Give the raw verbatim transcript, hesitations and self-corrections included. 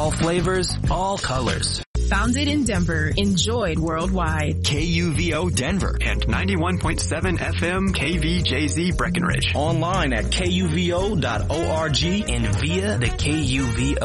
All flavors, all colors. Founded in Denver, enjoyed worldwide. K U V O Denver and ninety-one point seven F M K V J Z Breckenridge. Online at K U V O dot org and via the K U V O